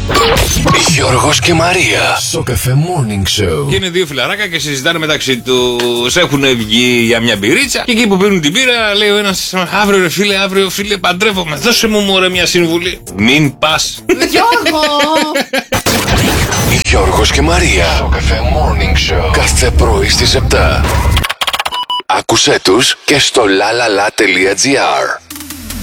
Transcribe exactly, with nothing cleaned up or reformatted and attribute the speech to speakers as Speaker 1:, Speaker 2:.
Speaker 1: Γιώργος και Μαρία στο Cafe Morning Show.
Speaker 2: Και είναι δύο φιλαράκια και συζητάνε μεταξύ τους. Έχουν βγει για μια μπυρίτσα. Και εκεί που πίνουν την μπύρα, λέει ο ένας: αύριο ρε φίλε, αύριο φίλε, παντρεύομαι. Δώσε μου μωρέ μια συμβουλή. Μην πας.
Speaker 3: Γιώργο!
Speaker 1: Γιώργος και Μαρία στο Cafe Morning Show. Κάθε πρωί στις επτά. Άκουσέ τους και στο lalala.gr.